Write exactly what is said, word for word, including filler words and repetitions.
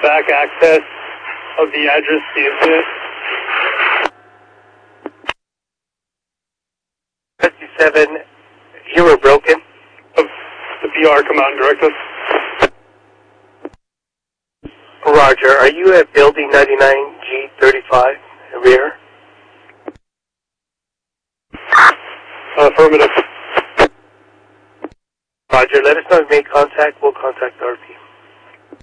back access of the address to the incident. fifty-seven, Hero Broken. Of the B R, come out and direct us. Roger, are you at building ninety-nine G thirty-five, rear? Affirmative. Roger, let us know if you make contact. We'll contact R P.